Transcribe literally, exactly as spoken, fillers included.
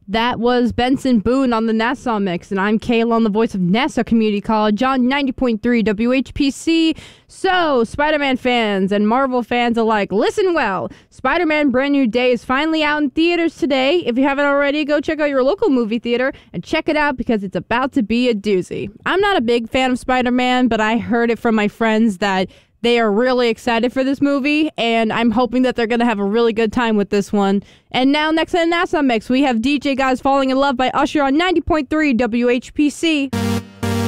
That was Benson Boone on the Nassau Mix, and I'm Kayla on the voice of Nassau Community College on ninety point three W H P C. So, Spider-Man fans and Marvel fans alike, listen well. Spider-Man Brand New Day is finally out in theaters today. If you haven't already, go check out your local movie theater and check it out because it's about to be a doozy. I'm not a big fan of Spider-Man, but I heard it from my friends that they are really excited for this movie, and I'm hoping that they're going to have a really good time with this one. And now, next on the Nassau Mix, we have D J Guys Falling in Love by Usher on ninety point three W H P C.